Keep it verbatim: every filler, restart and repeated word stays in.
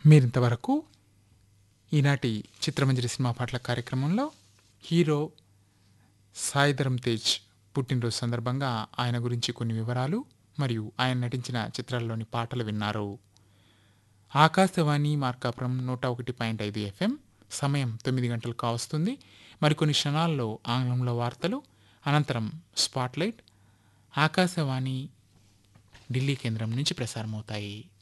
మీరింతవరకు ఈనాటి చిత్రమంజరి సినిమా పాటల కార్యక్రమంలో హీరో సాయిధరం తేజ్ పుట్టినరోజు సందర్భంగా ఆయన గురించి కొన్ని వివరాలు మరియు ఆయన నటించిన చిత్రాల్లోని పాటలు విన్నారు. ఆకాశవాణి మార్కాపురం నూట ఒకటి పాయింట్ ఐదు ఎఫ్ఎం. సమయం తొమ్మిది గంటలు కావస్తుంది. మరికొన్ని క్షణాల్లో ఆంగ్లంలో వార్తలు, అనంతరం స్పాట్లైట్ ఆకాశవాణి ఢిల్లీ కేంద్రం నుంచి ప్రసారమవుతాయి.